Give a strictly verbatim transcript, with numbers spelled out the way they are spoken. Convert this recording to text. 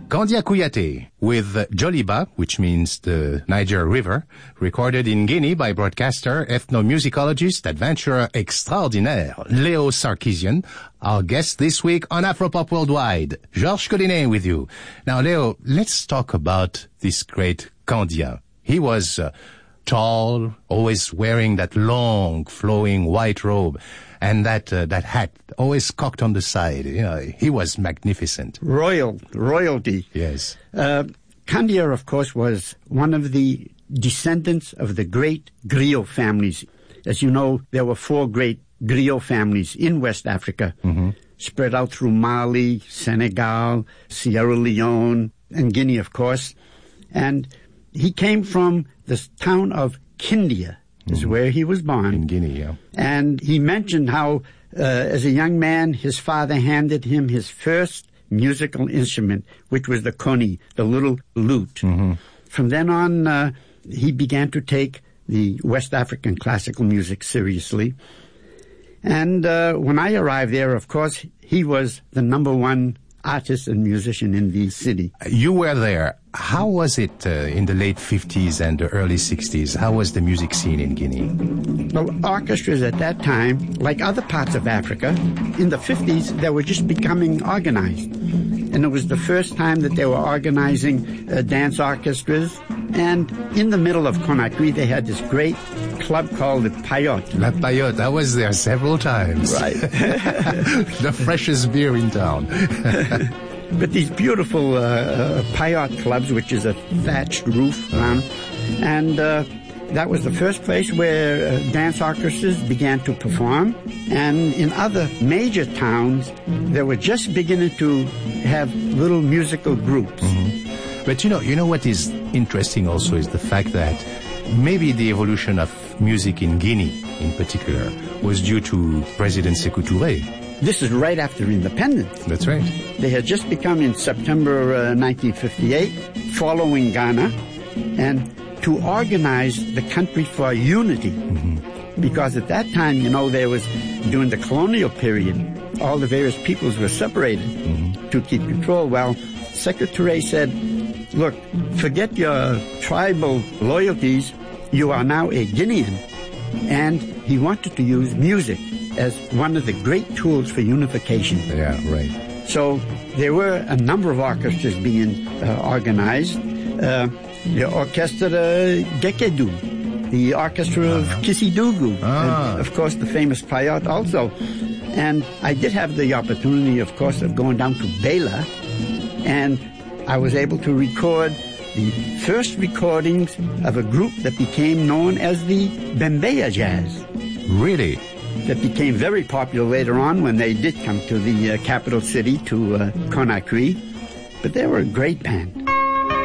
Kandia Kouyaté with Joliba, which means the Niger River, recorded in Guinea by broadcaster, ethnomusicologist, adventurer extraordinaire, Leo Sarkisian, our guest this week on Afropop Worldwide. Georges Collinet with you. Now, Leo, let's talk about this great Kandia. He was uh, tall, always wearing that long, flowing white robe, and that uh, that hat always cocked on the side. You know, he was magnificent. Royal, royalty. Yes. Uh, Kandia, of course, was one of the descendants of the great griot families. As you know, there were four great griot families in West Africa, mm-hmm. spread out through Mali, Senegal, Sierra Leone, and Guinea, of course. And he came from the town of Kindia, is mm-hmm. where he was born. In Guinea, yeah. And he mentioned how, uh, as a young man, his father handed him his first musical instrument, which was the koni, the little lute. Mm-hmm. From then on, uh, he began to take the West African classical music seriously. And uh, when I arrived there, of course, he was the number one artist and musician in the city. You were there. How was it uh, in the late fifties and the early sixties? How was the music scene in Guinea? Well, orchestras at that time, like other parts of Africa, in the fifties, they were just becoming organized. And it was the first time that they were organizing uh, dance orchestras. And in the middle of Conakry, they had this great club called the Payotte. La Payotte. I was there several times. Right. The freshest beer in town. But these beautiful uh, uh, Payotte clubs, which is a thatched roof around, and uh, that was the first place where uh, dance orchestras began to perform. And in other major towns, they were just beginning to have little musical groups. Mm-hmm. But you know, you know what is interesting also is the fact that maybe the evolution of music in Guinea, in particular, was due to President Sékou Touré. This is right after independence. That's right. They had just become in September uh, nineteen fifty-eight, following Ghana, and to organize the country for unity. Mm-hmm. Because at that time, you know, there was, during the colonial period, all the various peoples were separated mm-hmm. to keep control. Well, Secretary said, look, forget your tribal loyalties. You are now a Guinean. And he wanted to use music as one of the great tools for unification. Yeah, right. So there were a number of orchestras being uh, organized. Uh, the Orchestra Gekedou, the Orchestra of uh-huh. Kisidougou, ah. and of course the famous Payotte also. And I did have the opportunity, of course, of going down to Bela, and I was able to record the first recordings of a group that became known as the Bembeya Jazz. Really? That became very popular later on when they did come to the uh, capital city, to uh, Conakry. But they were a great band.